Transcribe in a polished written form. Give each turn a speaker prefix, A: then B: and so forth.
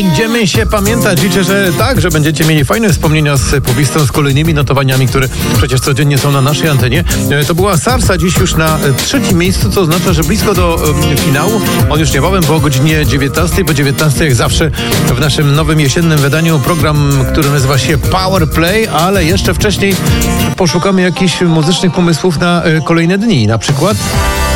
A: Idziemy się pamiętać. Liczę, że tak, że będziecie mieli fajne wspomnienia z Powistą, z kolejnymi notowaniami, które przecież codziennie są na naszej antenie. To była Sarsa, dziś już na 3. miejscu, co oznacza, że blisko do finału. On już niebawem po godzinie 19, po 19 jak zawsze w naszym nowym jesiennym wydaniu program, który nazywa się Power Play, ale jeszcze wcześniej poszukamy jakichś muzycznych pomysłów na kolejne dni. Na przykład